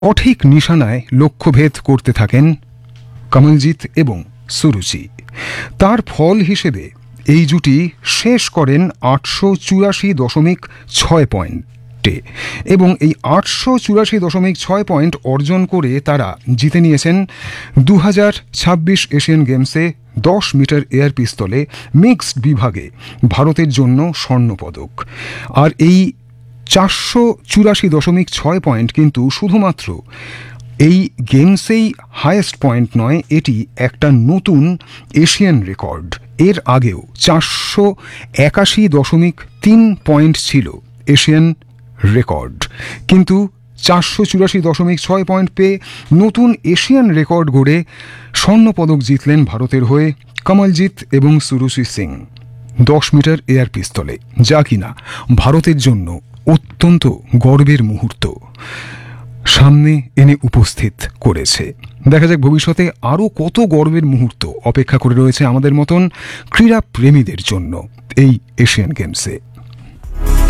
সঠিক নিশানায় লক্ষ্যভেদ করতে থাকেন কমলজিৎ এবং সুরুচি। তার ফল হিসেবে এই জুটি শেষ করেন 884.6 পয়েন্টে এবং এই 884.6 পয়েন্ট অর্জন করে তারা জিতে নিয়েছেন 2026 এশিয়ান গেমসে 10 মিটার এয়ার পিস্তলে মিক্সড বিভাগে ভারতের জন্য স্বর্ণপদক। আর এই 484.6 পয়েন্ট কিন্তু শুধুমাত্র এই গেমসেই হাইয়েস্ট পয়েন্ট নয়, এটি একটা নতুন এশিয়ান রেকর্ড। এর আগেও 481.3 পয়েন্ট ছিল এশিয়ান রেকর্ড, কিন্তু 484.6 পয়েন্ট পেয়ে নতুন এশিয়ান রেকর্ড গড়ে স্বর্ণপদক জিতলেন ভারতের হয়ে কমলজিৎ এবং সুরুচি সিং 10 মিটার এয়ার পিস্তলে, যা কিনা ভারতের জন্য অত্যন্ত গর্বের মুহূর্ত সামনে এনে উপস্থিত করেছে। দেখা যাক ভবিষ্যতে আরও কত গর্বের মুহূর্ত অপেক্ষা করে রয়েছে আমাদের মতন ক্রীড়া প্রেমীদের জন্য এই এশিয়ান গেমসে।